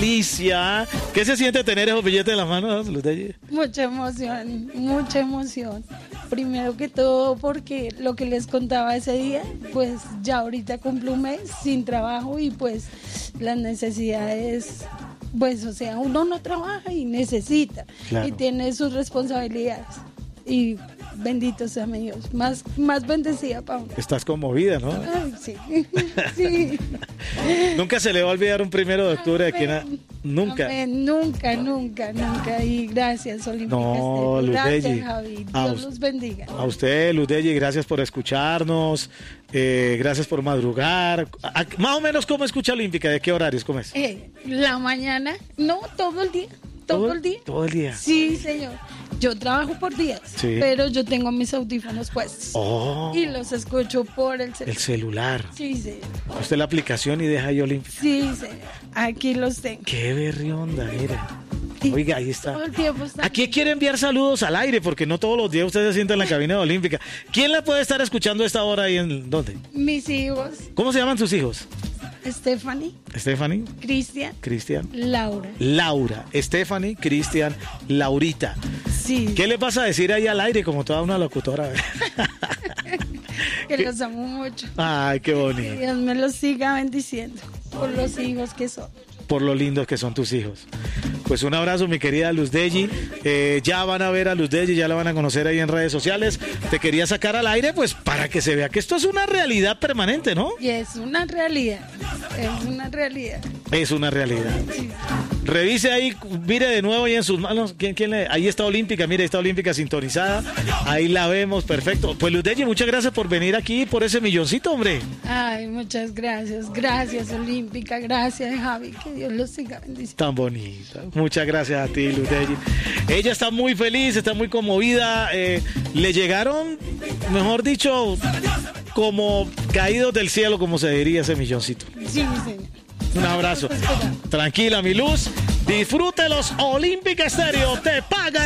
delicia! ¿Qué se siente tener esos billetes en las manos, Luz Deji? Mucha emoción, mucha emoción. Primero que todo porque lo que les contaba ese día, pues ya ahorita cumplo un mes sin trabajo y pues las necesidades, pues o sea, uno no trabaja y necesita, claro, y tiene sus responsabilidades. Y bendito sea mi Dios, más bendecida para uno. Estás conmovida, ¿no? Ay, sí, sí. Nunca se le va a olvidar un 1 de octubre de aquí nunca. Amén. Nunca. Y gracias, Olímpica No, Estéreo. Luz Gracias, Deji. Javi. Dios los bendiga. A usted, Luz Deji, gracias por escucharnos. Gracias por madrugar. Más o menos, ¿cómo escucha Olímpica? ¿De qué horarios? ¿Cómo es? La mañana, no, todo el día. ¿Todo el día? Todo el día. Sí, señor. Yo trabajo por días, sí, pero yo tengo mis audífonos puestos. Oh. Y los escucho por el celular. El celular. Sí, señor. Usted la aplicación y deja ahí Olímpica. Sí, señor. Aquí los tengo. Qué berrionda, mire. Oiga, ahí está. Todo el tiempo está. ¿A quién quiere enviar saludos al aire? Porque no todos los días usted se sienta en la cabina de Olímpica. ¿Quién la puede estar escuchando a esta hora ahí en dónde? Mis hijos. ¿Cómo se llaman sus hijos? Stephanie. Cristian. Laura. Stephanie, Cristian, Laurita. Sí. ¿Qué le vas a decir ahí al aire como toda una locutora? Que los amo mucho. Ay, qué bonito. Que Dios me los siga bendiciendo por los hijos que son. Por lo lindos que son tus hijos. Pues un abrazo, mi querida Luz Deji. Ya van a ver a Luz Deji, ya la van a conocer ahí en redes sociales. Te quería sacar al aire, pues, para que se vea que esto es una realidad permanente, ¿no? Y es una realidad. Es una realidad. Es una realidad. Sí. Revise ahí, mire de nuevo ahí en sus manos. Ahí está Olímpica, mire, ahí está Olímpica sintonizada. Ahí la vemos, perfecto. Pues Luz Deji, muchas gracias por venir aquí, por ese milloncito, hombre. Ay, muchas gracias. Gracias, Olímpica. Gracias, Javi. Que Dios los siga bendiciendo. Tan bonita. Muchas gracias a ti, Luz Deji. Ella está muy feliz, está muy conmovida. Le llegaron, mejor dicho, como caídos del cielo, como se diría ese milloncito. Sí, señor. Un abrazo. Tranquila, mi Luz. Disfrute los Olímpica Estéreo. Te paga